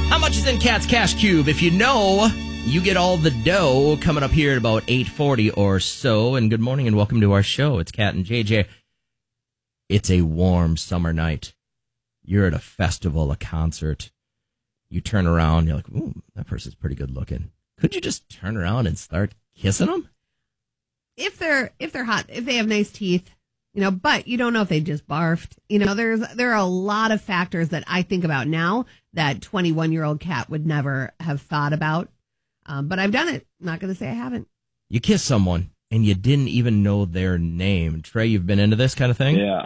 How much is in Cat's Cash Cube? If you know, you get all the dough coming up here at about 8:40 or so. And good morning and welcome to our show. It's Cat and JJ. It's a warm summer night. You're at a festival, a concert. You turn around, you're like, ooh, that person's pretty good looking. Could you just turn around and start kissing them? If they're hot, if they have nice teeth, but you don't know if they just barfed. There are a lot of factors that I think about now that 21-year-old Cat would never have thought about. But I've done it. I'm not going to say I haven't. You kiss someone and you didn't even know their name. Trey, you've been into this kind of thing? Yeah,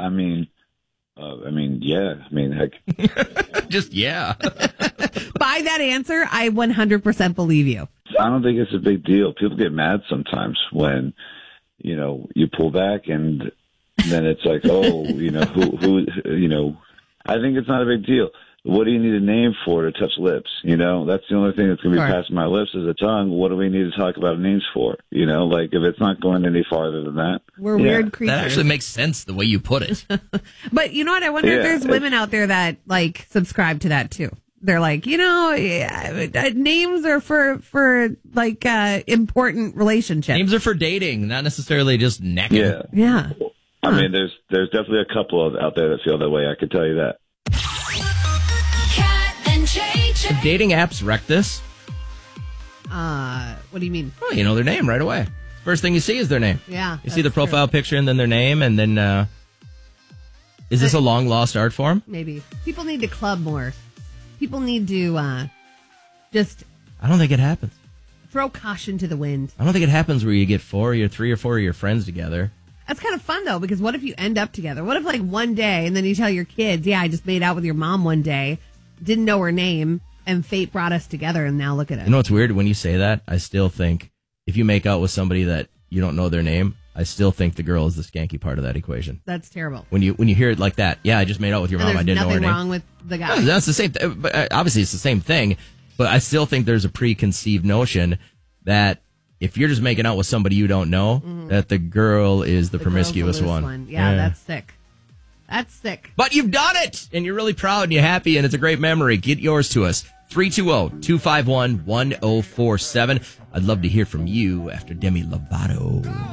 heck. Just yeah. By that answer, I 100% believe you. I don't think it's a big deal. People get mad sometimes when, you pull back and then it's like, oh, I think it's not a big deal. What do you need a name for to touch lips? That's the only thing that's going to be passing my lips is a tongue. What do we need to talk about names for? If it's not going any farther than that. We're weird creatures. That actually makes sense the way you put it. But you know what? I wonder if there's women out there that subscribe to that too. They're like, names are for important relationships. Names are for dating, not necessarily just necking. Yeah. I mean, there's definitely a couple out there that feel that way. I can tell you that. Have dating apps wreck this? What do you mean? Well, you know their name right away. First thing you see is their name. Yeah. You see the profile picture and then their name, and then is this a long lost art form? Maybe. People need to club more. People need to just. I don't think it happens. Throw caution to the wind. I don't think it happens where you get 3 or 4 of your friends together. That's kind of fun, though, because what if you end up together? What if, one day, and then you tell your kids, I just made out with your mom one day, didn't know her name, and fate brought us together, and now look at it. You know what's weird? When you say that, I still think if you make out with somebody that you don't know their name, I still think the girl is the skanky part of that equation. That's terrible. When you hear it like that, I just made out with your mom, I didn't know her name. There's nothing wrong with the guy. No, that's the same but obviously, it's the same thing, but I still think there's a preconceived notion that if you're just making out with somebody you don't know, that the girl is the promiscuous one. Yeah, that's sick. That's sick. But you've done it, and you're really proud and you're happy, and it's a great memory. Get yours to us. 320-251-1047. I'd love to hear from you after Demi Lovato.